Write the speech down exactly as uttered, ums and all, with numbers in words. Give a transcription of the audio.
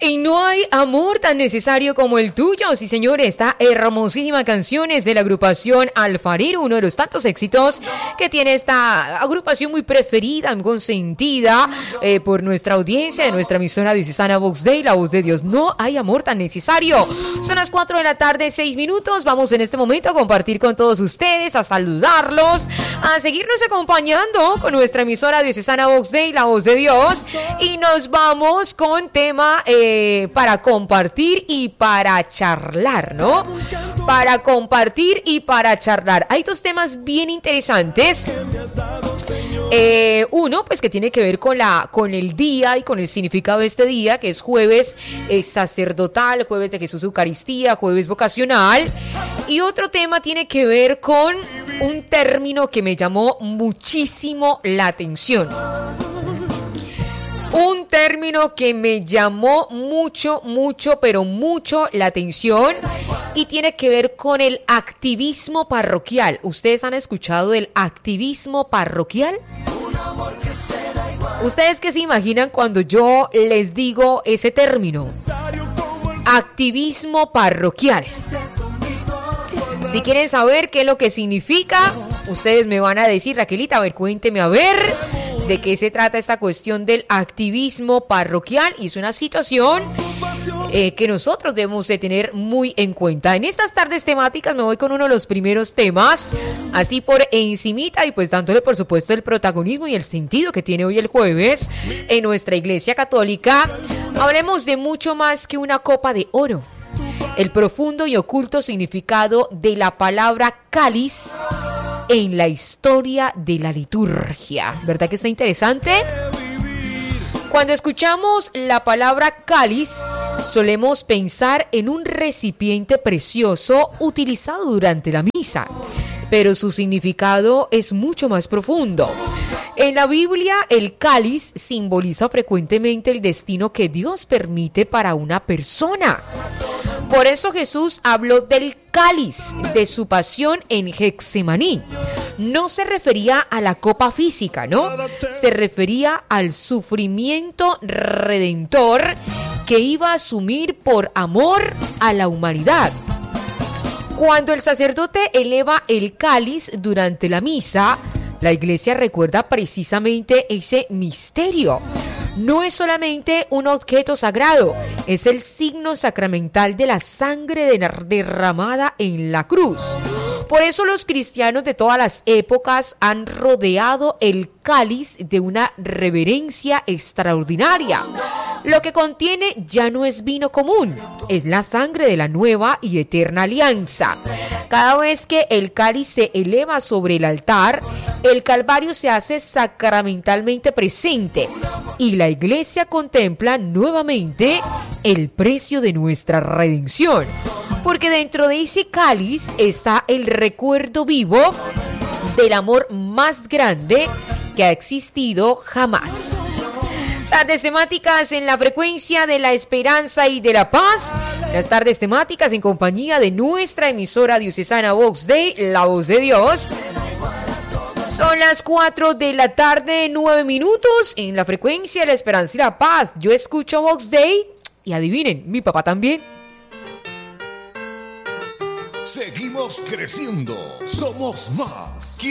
Y no hay amor tan necesario como el tuyo. Sí, señor, esta hermosísima canción es de la agrupación Alfarero, uno de los tantos éxitos que tiene esta agrupación muy preferida, muy consentida eh, por nuestra audiencia de nuestra emisora diocesana Vox Dei, la voz de Dios. No hay amor tan necesario. Son las cuatro de la tarde, seis minutos. Vamos en este momento a compartir con todos ustedes, a saludarlos, a seguirnos acompañando con nuestra emisora diocesana Vox Dei, la voz de Dios. Y nos vamos con tema... Eh, para compartir y para charlar, ¿no? Para compartir y para charlar. Hay dos temas bien interesantes. Eh, uno, pues que tiene que ver con la, con el día y con el significado de este día, que es jueves eh, sacerdotal, jueves de Jesús Eucaristía, jueves vocacional. Y otro tema tiene que ver con un término que me llamó muchísimo la atención. Un término que me llamó mucho, mucho, pero mucho la atención y tiene que ver con el activismo parroquial. ¿Ustedes han escuchado del activismo parroquial? ¿Ustedes qué se imaginan cuando yo les digo ese término? Activismo parroquial. Si quieren saber qué es lo que significa, ustedes me van a decir, Raquelita, a ver, cuénteme a ver... ¿de qué se trata esta cuestión del activismo parroquial? Y es una situación eh, que nosotros debemos de tener muy en cuenta. En estas tardes temáticas me voy con uno de los primeros temas, así por encimita, y pues dándole por supuesto el protagonismo y el sentido que tiene hoy el jueves en nuestra Iglesia Católica. Hablemos de mucho más que una copa de oro. El profundo y oculto significado de la palabra cáliz en la historia de la liturgia. ¿Verdad que está interesante? Cuando escuchamos la palabra cáliz, solemos pensar en un recipiente precioso utilizado durante la misa, pero su significado es mucho más profundo. En la Biblia, el cáliz simboliza frecuentemente el destino que Dios permite para una persona. Por eso Jesús habló del cáliz de su pasión en Getsemaní. No se refería a la copa física, ¿no? Se refería al sufrimiento redentor que iba a asumir por amor a la humanidad. Cuando el sacerdote eleva el cáliz durante la misa, la Iglesia recuerda precisamente ese misterio. No es solamente un objeto sagrado, es el signo sacramental de la sangre derramada en la cruz. Por eso los cristianos de todas las épocas han rodeado el cáliz de una reverencia extraordinaria. Lo que contiene ya no es vino común, es la sangre de la nueva y eterna alianza. Cada vez que el cáliz se eleva sobre el altar, el Calvario se hace sacramentalmente presente y la Iglesia contempla nuevamente el precio de nuestra redención. Porque dentro de ese cáliz está el recuerdo vivo del amor más grande que ha existido jamás. Tardes temáticas en la frecuencia de la esperanza y de la paz. Las tardes temáticas en compañía de nuestra emisora diocesana Vox Dei, la voz de Dios. Son las cuatro de la tarde, nueve minutos en la frecuencia de la esperanza y la paz. Yo escucho Vox Dei y adivinen, mi papá también. Seguimos creciendo. Somos más.